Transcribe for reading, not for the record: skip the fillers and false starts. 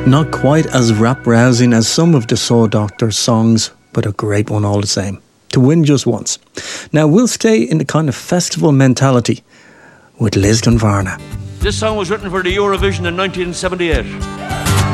Not quite as rap-rousing as some of the Saw Doctor's songs, but a great one all the same. To Win Just Once. Now we'll stay in the kind of festival mentality with Liz Dunvarna. This song was written for the Eurovision in 1978.